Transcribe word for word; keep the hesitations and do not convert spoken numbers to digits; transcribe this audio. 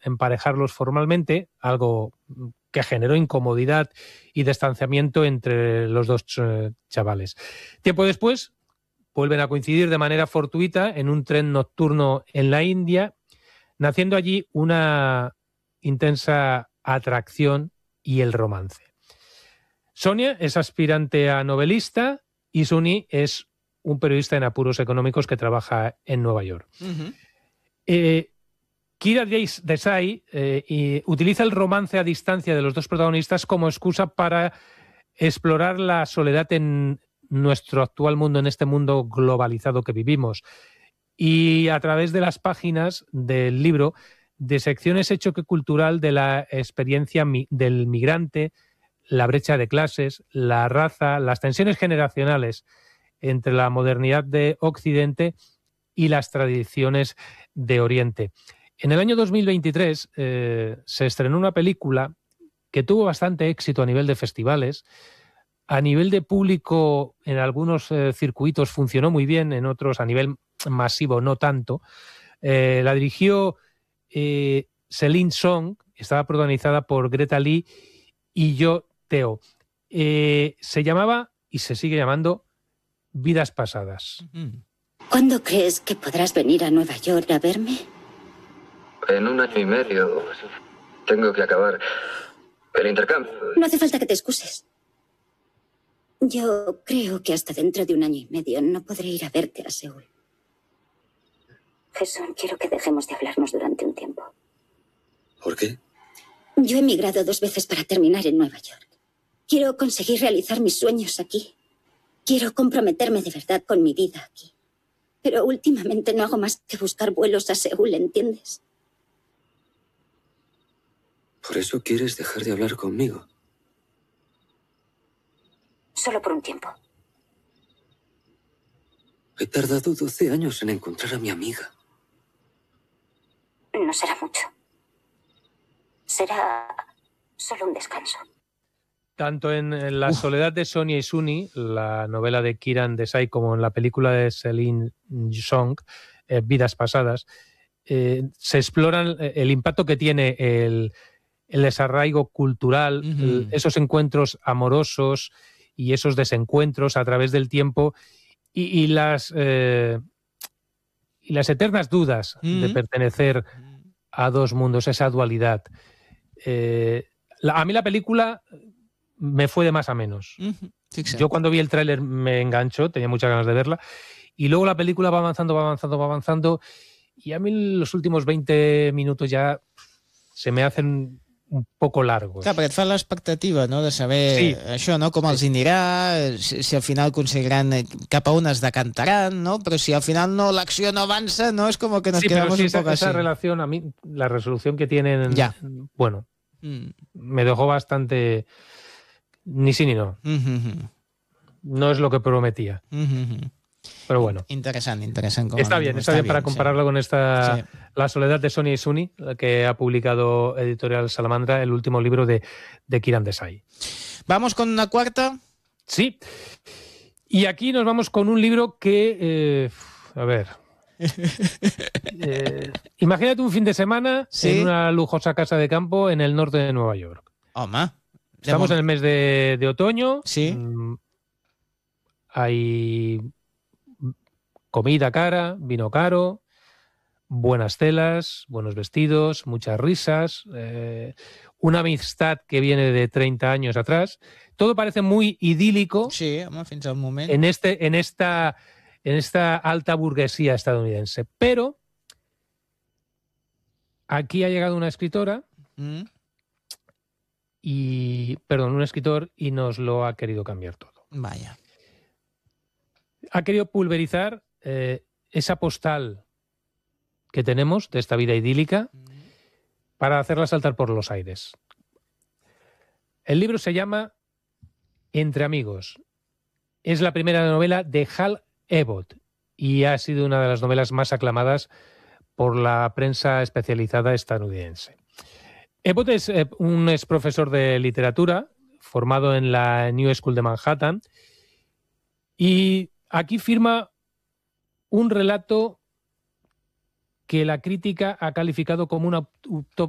emparejarlos formalmente, algo que generó incomodidad y distanciamiento entre los dos ch- chavales. Tiempo después, vuelven a coincidir de manera fortuita en un tren nocturno en la India, naciendo allí una intensa atracción y el romance. Sonia es aspirante a novelista y Suni es un periodista en apuros económicos que trabaja en Nueva York. Uh-huh. Eh, Kira Desai eh, y utiliza el romance a distancia de los dos protagonistas como excusa para explorar la soledad en nuestro actual mundo, en este mundo globalizado que vivimos. Y a través de las páginas del libro, de secciones de choque cultural de la experiencia mi- del migrante, la brecha de clases, la raza, las tensiones generacionales entre la modernidad de Occidente y las tradiciones de Oriente. En el año dos mil veintitrés eh, se estrenó una película que tuvo bastante éxito a nivel de festivales. A nivel de público, en algunos eh, circuitos funcionó muy bien, en otros a nivel masivo no tanto. Eh, la dirigió eh, Celine Song, estaba protagonizada por Greta Lee y Yo Teo. Eh, se llamaba, y se sigue llamando, Vidas Pasadas. Uh-huh. ¿Cuándo crees que podrás venir a Nueva York a verme? En un año y medio. Tengo que acabar el intercambio. No hace falta que te excuses. Yo creo que hasta dentro de un año y medio no podré ir a verte a Seúl. Jesús, quiero que dejemos de hablarnos durante un tiempo. ¿Por qué? Yo he emigrado dos veces para terminar en Nueva York. Quiero conseguir realizar mis sueños aquí. Quiero comprometerme de verdad con mi vida aquí. Pero últimamente no hago más que buscar vuelos a Seúl, ¿entiendes? ¿Por eso quieres dejar de hablar conmigo? Solo por un tiempo. He tardado doce años en encontrar a mi amiga. No será mucho. Será solo un descanso. Tanto en La soledad de Sonia y Suni, la novela de Kiran Desai, como en la película de Celine Song, eh, Vidas Pasadas, eh, se exploran el impacto que tiene el, el desarraigo cultural, Uh-huh. el, esos encuentros amorosos y esos desencuentros a través del tiempo y, y, las, eh, y las eternas dudas uh-huh. de pertenecer a dos mundos, esa dualidad. Eh, la, a mí la película me fue de más a menos. Uh-huh. Yo cuando vi el tráiler me enganchó, tenía muchas ganas de verla, y luego la película va avanzando, va avanzando, va avanzando, y a mí los últimos veinte minutos ya se me hacen un poco largos. Clar, perquè et fa l'expectativa, no?, de saber sí. això, no?, com sí. els anirà, si, si al final aconseguiran cap a on es decantaran, no? Però si al final no, l'acció no avanza, no, es como que nos sí, quedamos sí, un esa, poco así. Esa relación, a mí, la resolución que tienen, ya. bueno, mm. me dejó bastante ni sí ni no. Mm-hmm. No es lo que prometía. Mm-hmm. Pero bueno. Interesante, interesante. Com está bien, está, está bien, bien para compararlo sí. con esta sí. La soledad de Sonia y Suni, que ha publicado Editorial Salamandra, el último libro de, de Kiran Desai. ¿Vamos con una cuarta? Sí. Y aquí nos vamos con un libro que, eh, a ver... eh, imagínate un fin de semana ¿sí? en una lujosa casa de campo en el norte de Nueva York. Home. Estamos en el mes de, de otoño. Sí. Mmm, hay... comida cara, vino caro, buenas telas, buenos vestidos, muchas risas, eh, una amistad que viene de treinta años atrás. Todo parece muy idílico sí, home, fins al moment. En, este, en, esta, en esta alta burguesía estadounidense. Pero aquí ha llegado una escritora mm. y, perdón, un escritor y nos lo ha querido cambiar todo. Vaya. Ha querido pulverizar Eh, esa postal que tenemos de esta vida idílica para hacerla saltar por los aires. El libro se llama Entre amigos. Es la primera novela de Hal Ebott y ha sido una de las novelas más aclamadas por la prensa especializada estadounidense. Ebott es eh, un ex profesor de literatura formado en la New School de Manhattan y aquí firma un relato que la crítica ha calificado como una utopía